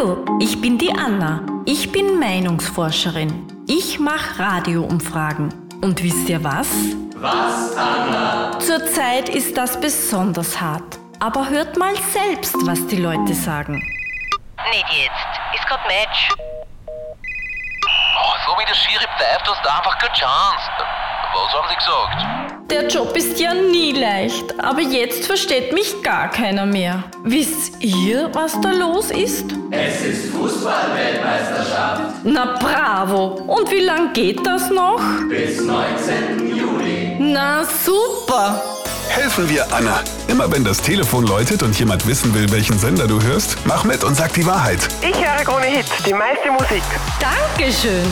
Hallo, ich bin die Anna. Ich bin Meinungsforscherin. Ich mache Radioumfragen. Und wisst ihr was? Was, Anna? Zurzeit ist das besonders hart. Aber hört mal selbst, was die Leute sagen. Nicht jetzt. Ist grad Match. Oh, so wie der Schiri pfeift, hast du einfach keine Chance. Was haben sie gesagt? Der Job ist ja nie leicht, aber jetzt versteht mich gar keiner mehr. Wisst ihr, was da los ist? Es ist Fußball-Weltmeisterschaft. Na bravo! Und wie lang geht das noch? Bis 19. Juli. Na super! Helfen wir Anna. Immer wenn das Telefon läutet und jemand wissen will, welchen Sender du hörst, mach mit und sag die Wahrheit. Ich höre Krone Hit, die meiste Musik. Dankeschön!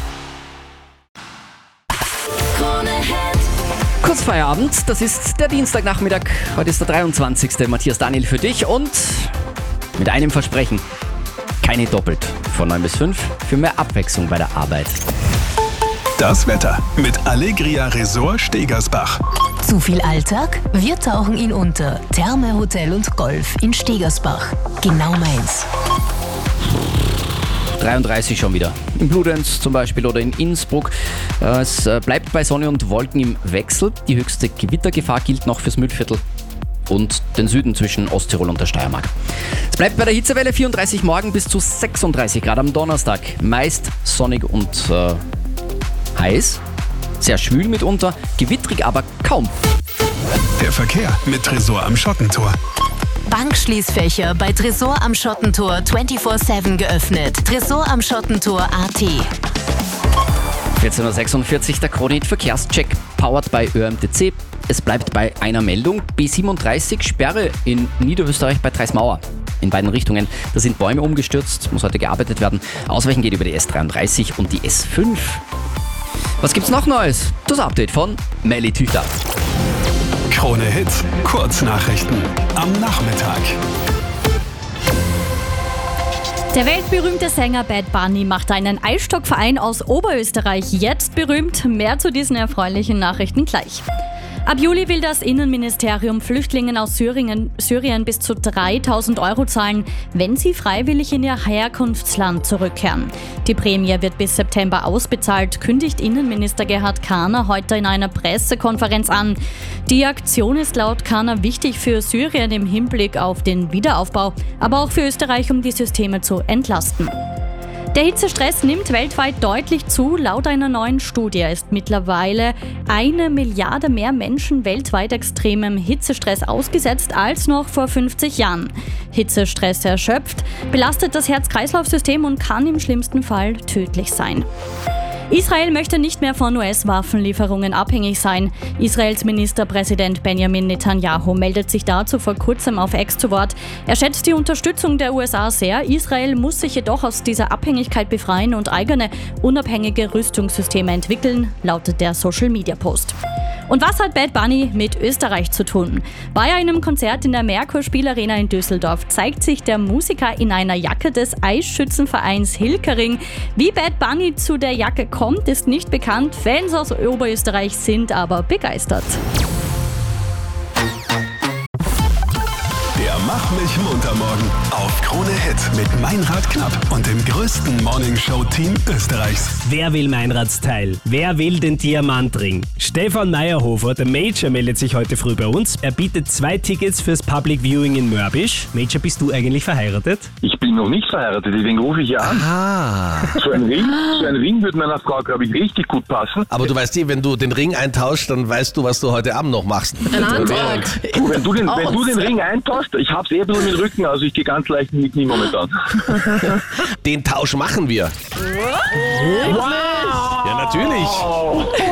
Kurz Feierabend, das ist der Dienstagnachmittag. Heute ist der 23. Matthias Daniel für dich und mit einem Versprechen. Keine doppelt. Von 9 bis 5 für mehr Abwechslung bei der Arbeit. Das Wetter mit Allegria Resort Stegersbach. Zu viel Alltag? Wir tauchen ihn unter. Therme, Hotel und Golf in Stegersbach. Genau meins. 33 schon wieder. In Bludenz zum Beispiel oder in Innsbruck. Es bleibt bei Sonne und Wolken im Wechsel. Die höchste Gewittergefahr gilt noch fürs Mühlviertel und den Süden zwischen Osttirol und der Steiermark. Es bleibt bei der Hitzewelle 34 morgen bis zu 36 Grad am Donnerstag. Meist sonnig und heiß. Sehr schwül mitunter, gewittrig aber kaum. Der Verkehr mit Tresor am Schottentor. Bankschließfächer bei Tresor am Schottentor 24/7 geöffnet. Tresor am Schottentor.at. 14.46 Uhr, der Krone-Hit Verkehrscheck, powered by ÖMTC. Es bleibt bei einer Meldung. B37 Sperre in Niederösterreich bei Treismauer. In beiden Richtungen. Da sind Bäume umgestürzt, muss heute gearbeitet werden. Ausweichen geht über die S33 und die S5. Was gibt's noch Neues? Das Update von Melly Tücher. Krone Hit, Kurznachrichten am Nachmittag. Der weltberühmte Sänger Bad Bunny macht einen Eisstockverein aus Oberösterreich jetzt berühmt. Mehr zu diesen erfreulichen Nachrichten gleich. Ab Juli will das Innenministerium Flüchtlingen aus Syrien bis zu 3.000 Euro zahlen, wenn sie freiwillig in ihr Herkunftsland zurückkehren. Die Prämie wird bis September ausbezahlt, kündigt Innenminister Gerhard Kahner heute in einer Pressekonferenz an. Die Aktion ist laut Kahner wichtig für Syrien im Hinblick auf den Wiederaufbau, aber auch für Österreich, um die Systeme zu entlasten. Der Hitzestress nimmt weltweit deutlich zu. Laut einer neuen Studie ist mittlerweile 1 Milliarde mehr Menschen weltweit extremem Hitzestress ausgesetzt als noch vor 50 Jahren. Hitzestress erschöpft, belastet das Herz-Kreislauf-System und kann im schlimmsten Fall tödlich sein. Israel möchte nicht mehr von US-Waffenlieferungen abhängig sein. Israels Ministerpräsident Benjamin Netanyahu meldet sich dazu vor kurzem auf X zu Wort. Er schätzt die Unterstützung der USA sehr. Israel muss sich jedoch aus dieser Abhängigkeit befreien und eigene, unabhängige Rüstungssysteme entwickeln, lautet der Social-Media-Post. Und was hat Bad Bunny mit Österreich zu tun? Bei einem Konzert in der Merkur Spielarena in Düsseldorf zeigt sich der Musiker in einer Jacke des Eisschützenvereins Hilkering. Wie Bad Bunny zu der Jacke kommt, ist nicht bekannt. Fans aus Oberösterreich sind aber begeistert. Der Mach mich munter morgen auf Krone Hit mit Meinrad Knapp und dem größten Morningshow-Team Österreichs. Wer will Meinradsteil? Wer will den Diamantring? Stefan Meyerhofer, der Major, meldet sich heute früh bei uns. Er bietet 2 Tickets fürs Public Viewing in Mörbisch. Major, bist du eigentlich verheiratet? Ich bin noch nicht verheiratet, deswegen rufe ich ja an. So ein Ring würde meiner Frau, glaube ich, richtig gut passen. Aber du weißt wenn du den Ring eintauschst, dann weißt du, was du heute Abend noch machst. Wenn du den Ring eintauschst, ich hab's ein bisschen mit Rücken, also ich gehe ganz leicht in die Knie momentan. Den Tausch machen wir. Wow! Ja, natürlich.